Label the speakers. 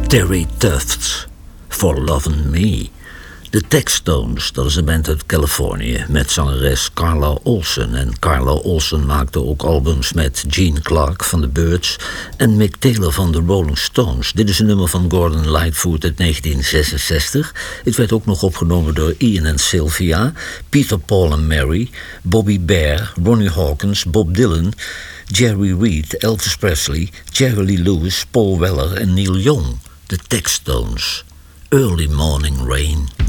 Speaker 1: Terry Tufts, For Lovin' Me. De Textones, dat is een band uit Californië met zangeres Carla Olson. En Carla Olson maakte ook albums met Gene Clark van The Byrds en Mick Taylor van de Rolling Stones. Dit is een nummer van Gordon Lightfoot uit 1966. Het werd ook nog opgenomen door Ian en Sylvia, Peter, Paul en Mary, Bobby Bare, Ronnie Hawkins, Bob Dylan, Jerry Reed, Elvis Presley, Jerry Lee Lewis, Paul Weller en Neil Young. De Textones. Early Morning Rain.